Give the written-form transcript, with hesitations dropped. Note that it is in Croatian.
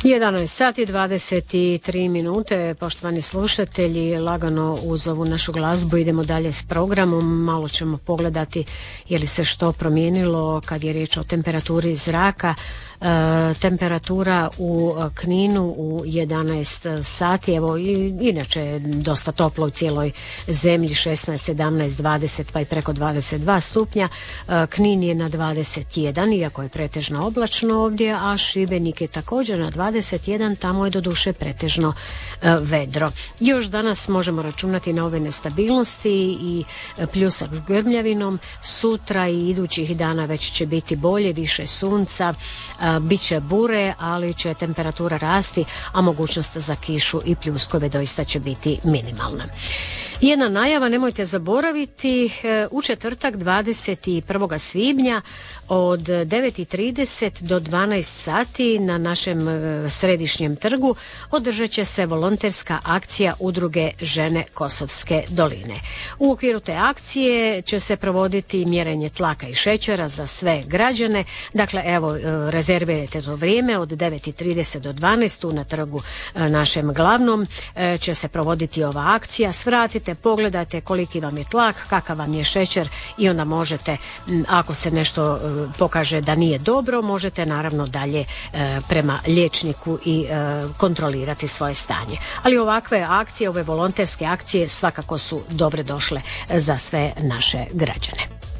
11 sati 23 minute, poštovani slušatelji, lagano uz ovu našu glazbu idemo dalje s programom. Malo ćemo pogledati je li se što promijenilo kad je riječ o temperaturi zraka. Temperatura u Kninu u 11 sati, evo inače je dosta toplo u cijeloj zemlji, 16, 17, 20 pa i preko 22 stupnja. Knin je na 21, iako je pretežno oblačno ovdje, a Šibenik je također na 21, tamo je doduše pretežno vedro. Još danas možemo računati na ove nestabilnosti i pljusak s grmljavinom. Sutra i idućih dana već će biti bolje, više sunca, bit će bure, ali će temperatura rasti, a mogućnost za kišu i pljuskove doista će biti minimalna. Jedna najava, nemojte zaboraviti, u četvrtak 21. svibnja od 9:30 do 12 sati na našem središnjem trgu održat će se volonterska akcija Udruge Žene Kosovske doline. U okviru te akcije će se provoditi mjerenje tlaka i šećera za sve građane. Dakle, evo, rezervirajte to vrijeme od 9:30 do 12 na trgu našem glavnom će se provoditi ova akcija. Svratite, pogledajte koliki vam je tlak, kakav vam je šećer i onda možete, ako se nešto pokaže da nije dobro, možete naravno dalje prema liječniku i kontrolirati svoje stanje. Ali ovakve akcije, ove volonterske akcije svakako su dobre došle za sve naše građane.